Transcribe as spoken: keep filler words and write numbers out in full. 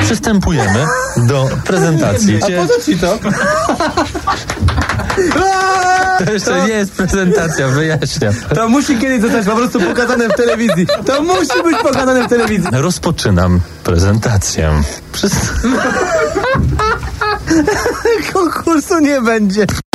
przystępujemy do prezentacji. A po co ci to? To jeszcze nie jest prezentacja, wyjaśniam. To musi kiedyś zostać po prostu pokazane w telewizji. To musi być pokazane w telewizji. Rozpoczynam prezentację. Przez... Konkursu nie będzie.